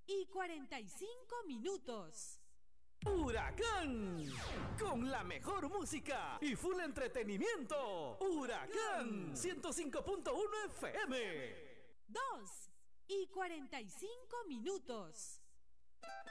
y 45 minutos. Huracán, con la mejor música y full entretenimiento. Huracán 105.1 FM. 2 y 45 minutos.